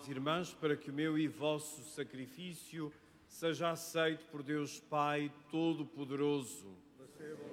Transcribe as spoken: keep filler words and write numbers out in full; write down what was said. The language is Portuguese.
irmãos e irmãs, para que o meu e vosso sacrifício seja aceito por Deus Pai Todo-Poderoso. Receba,